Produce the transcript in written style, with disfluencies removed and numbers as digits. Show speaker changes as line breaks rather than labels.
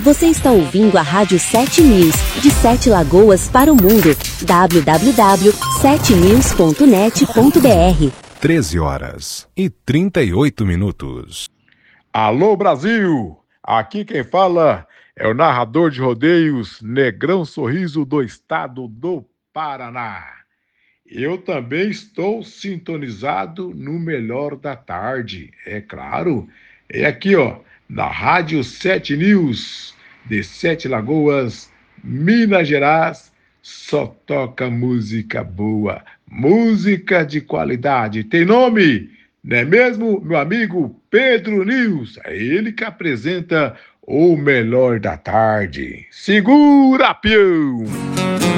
Você está ouvindo a Rádio 7 News, de 7 Lagoas para o mundo. www.7news.net.br
13h38.
Alô, Brasil! Aqui quem fala é o narrador de rodeios Negrão Sorriso do estado do Paraná. Eu também estou sintonizado no melhor da tarde, é claro. É aqui, ó, na Rádio 7 News, de 7 Lagoas, Minas Gerais, só toca música boa, música de qualidade. Tem nome, não é mesmo, meu amigo Pedro News? É ele que apresenta o melhor da tarde. Segura, peão!